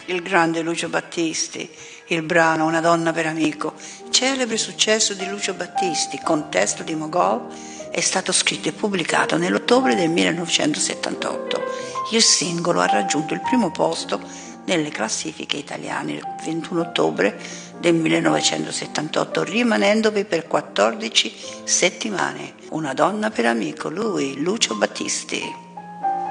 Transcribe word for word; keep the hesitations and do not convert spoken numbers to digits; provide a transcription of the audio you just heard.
il grande Lucio Battisti, il brano Una donna per amico, celebre successo di Lucio Battisti, con testo di Mogol, è stato scritto e pubblicato nell'ottobre del millenovecentosettantotto. Il singolo ha raggiunto il primo posto nelle classifiche italiane il ventuno ottobre del millenovecentosettantotto, rimanendovi per quattordici settimane. Una donna per amico, lui, Lucio Battisti.